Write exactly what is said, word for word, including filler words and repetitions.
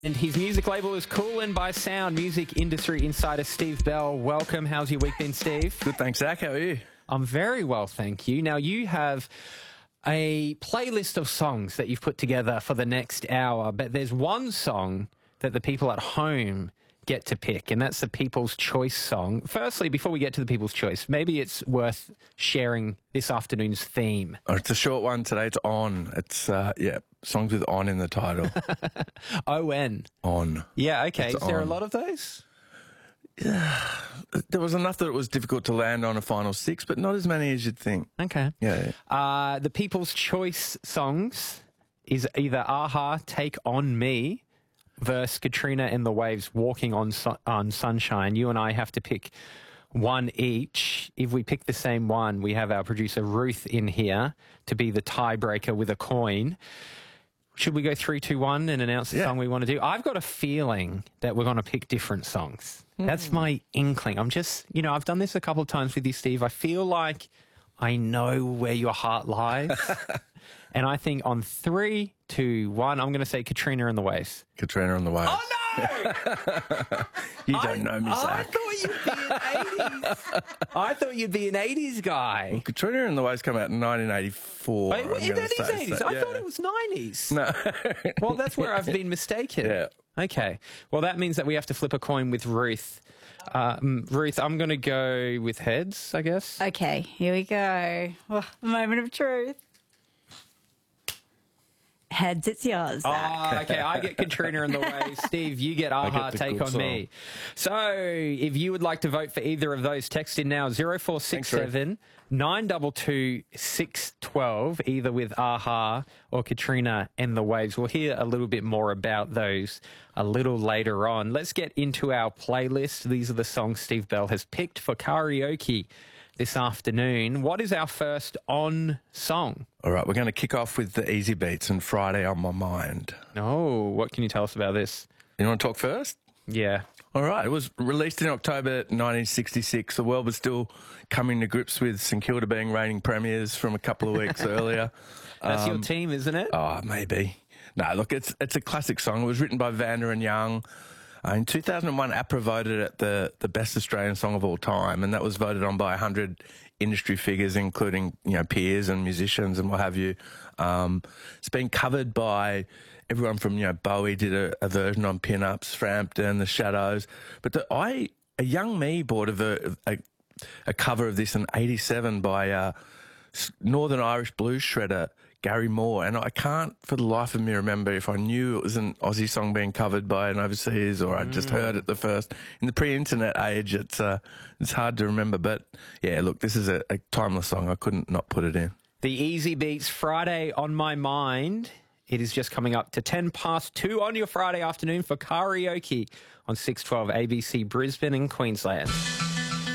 And his music label is Coolin by Sound. Music industry insider Steve Bell. Welcome. How's your week been, Steve? Good, thanks, Zach. How are you? I'm very well, thank you. Now, you have a playlist of songs that you've put together for the next hour, but there's one song that the people at home get to pick, and that's the People's Choice song. Firstly, before we get to the People's Choice, maybe it's worth sharing this afternoon's theme. Oh, it's a short one today. It's On. It's, uh, yeah, songs with On in the title. O N. On. Yeah, okay. It's Is there on. a lot of those? Yeah. There was enough that it was difficult to land on a final six, but not as many as you'd think. Okay. Yeah. Uh, the People's Choice songs is either a-ha, Take On Me, versus Katrina and the Waves, Walking on, Su- on Sunshine. You and I have to pick one each. If we pick the same one, we have our producer Ruth in here to be the tiebreaker with a coin. Should we go three, two, one and announce the Yeah. song we want to do? I've got a feeling that we're going to pick different songs. Mm. That's my inkling. I'm just, you know, I've done this a couple of times with you, Steve. I feel like I know where your heart lies. And I think on three, two, one, I'm going to say Katrina and the Waves. Katrina and the Waves. Oh, no! You don't I, know me, I Zach. thought you'd be an eighties. I thought you'd be an eighties guy. Katrina and the Waves come out in nineteen eighty-four. Wait, I'm wait, gonna that is say, eighties. so, I yeah. thought it was nineties. No. Well, that's where I've been mistaken. Yeah. Okay. Well, that means that we have to flip a coin with Ruth. Um, Ruth, I'm going to go with heads, I guess. Okay, here we go. Oh, moment of truth. Heads, it's yours. Zach. Oh, okay. I get Katrina and the Waves. Steve, you get a-ha, get the Take good On song. Me. So, if you would like to vote for either of those, text in now zero four six seven, nine two two, six one two, either with a-ha or Katrina and the Waves. We'll hear a little bit more about those a little later on. Let's get into our playlist. These are the songs Steve Bell has picked for karaoke this afternoon. What is our first on song? All right, we're going to kick off with the Easy Beats and Friday on My Mind. Oh, what can you tell us about this? You want to talk first? Yeah. All right. It was released in October nineteen sixty-six. The world was still coming to grips with St Kilda being reigning premiers from a couple of weeks earlier. That's Um, your team, isn't it? Oh, maybe. No, look, it's it's a classic song. It was written by Vander and Young. Uh, in two thousand one, APRA voted it the, the best Australian song of all time, and that was voted on by one hundred industry figures, including, you know, peers and musicians and what have you. Um, it's been covered by everyone from, you know, Bowie did a, a version on Pin-Ups, Frampton, The Shadows. But the, I, a young me bought a, ver- a, a cover of this in eighty-seven by uh, Northern Irish blues shredder Gary Moore, and I can't for the life of me remember if I knew it was an Aussie song being covered by an overseas or I'd just heard it the first. In the pre-internet age, it's uh, it's hard to remember, but yeah, look, this is a, a timeless song. I couldn't not put it in. The Easy Beats, Friday on My Mind. It is just coming up to ten past two on your Friday afternoon for karaoke on six twelve A B C Brisbane and Queensland.